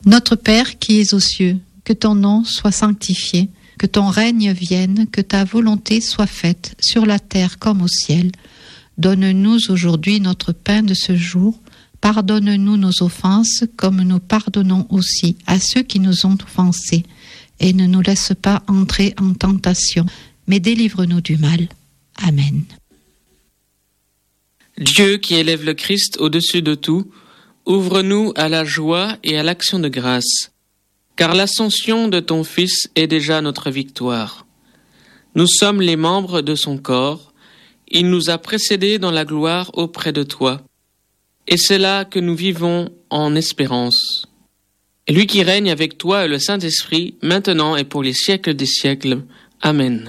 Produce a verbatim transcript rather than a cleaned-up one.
Notre Père qui es aux cieux, que ton nom soit sanctifié, que ton règne vienne, que ta volonté soit faite, sur la terre comme au ciel. Donne-nous aujourd'hui notre pain de ce jour. Pardonne-nous nos offenses, comme nous pardonnons aussi à ceux qui nous ont offensés. Et ne nous laisse pas entrer en tentation, mais délivre-nous du mal. Amen. Dieu qui élève le Christ au-dessus de tout, ouvre-nous à la joie et à l'action de grâce, car l'ascension de ton Fils est déjà notre victoire. Nous sommes les membres de son corps, il nous a précédés dans la gloire auprès de toi, et c'est là que nous vivons en espérance. Et lui qui règne avec toi et le Saint-Esprit, maintenant et pour les siècles des siècles. Amen.